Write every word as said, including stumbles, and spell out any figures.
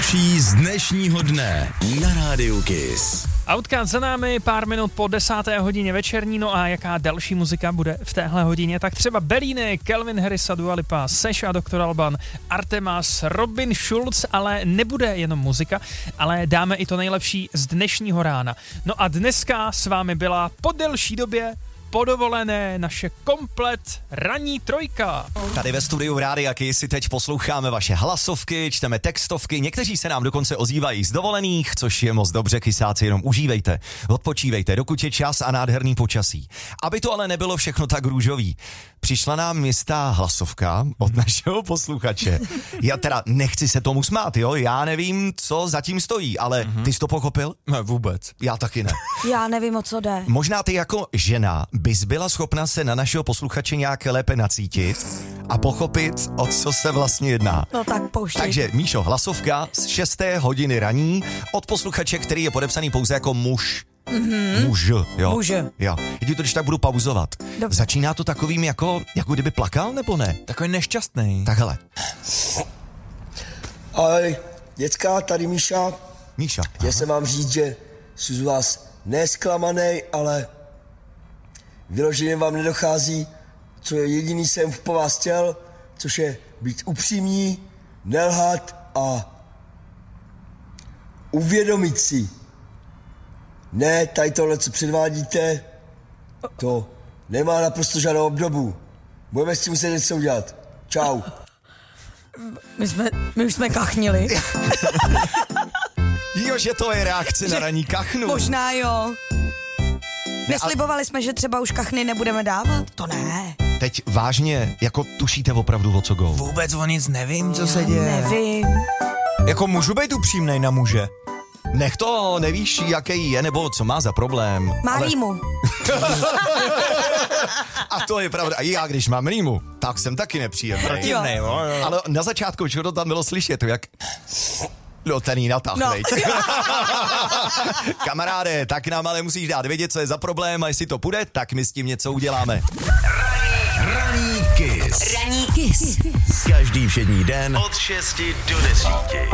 nejlepší z dnešního dne na Rádiu Kiss. Outcast za námi, pár minut po desáté hodině večerní, no a jaká další muzika bude v téhle hodině, tak třeba Bellini, Calvin Harris a Dua Lipa, Seš a doktor Alban, Artemas, Robin Schulz, ale nebude jenom muzika, ale dáme i to nejlepší z dnešního rána. No a dneska s vámi byla po delší době podovolené naše komplet ranní trojka. Tady ve studiu Rádia Kiss si teď posloucháme vaše hlasovky, čteme textovky, někteří se nám dokonce ozývají z dovolených, což je moc dobře, kysáci, jenom užívejte, odpočívejte, dokud je čas a nádherný počasí. Aby to ale nebylo všechno tak růžový, přišla nám jistá hlasovka od našeho posluchače. Já teda nechci se tomu smát, jo, já nevím, co zatím stojí, ale mm-hmm. ty jsi to pochopil? Ne, vůbec. Já taky ne. Já nevím, o co jde. Možná ty jako žena bys byla schopna se na našeho posluchače nějak lépe nacítit a pochopit, o co se vlastně jedná. No tak pouštěj. Takže, Míšo, hlasovka z šesté hodiny raní od posluchače, který je podepsaný pouze jako muž. Mm-hmm. Muž, jo. Muž. Jo. Já ti to když tak budu pauzovat. Dobře. Začíná to takovým jako, jako kdyby plakal, nebo ne? Takový nešťastný. Tak hele. Ahoj, děcka, tady Míša. Míša. Chtěl jsem vám říct, že jsem z vás nesklamanej, ale vyloženě vám nedochází, co je jediný jsem po vás chtěl, což je být upřímní, nelhat a uvědomit si. Ne, tady tohle, co předvádíte, to nemá naprosto žádnou obdobu. Budeme s tím muset něco udělat. Čau. My jsme, my už jsme kachnili. Jo, že to je reakce na ranní kachnu. Možná jo. Neslibovali jsme, že třeba už kachny nebudeme dávat? To ne. Teď vážně, jako tušíte opravdu, o co go? Vůbec o nic nevím, co se děje. Nevím. Jako můžu být upřímnej na muže? Nech to, nevíš, jaký je, nebo co má za problém. Má ale... rýmu. A to je pravda. A já, když mám rýmu, tak jsem taky nepříjemný. Protivnej, jo. Jo. Ale na začátku, čo to tam bylo slyšet, to jak... No, ten jí natáhl, No. Kamaráde, tak nám ale musíš dát vědět, co je za problém a jestli to půjde, tak my s tím něco uděláme. Ranní Kiss. Ranní Kiss. Každý všední den od šesti do desíti.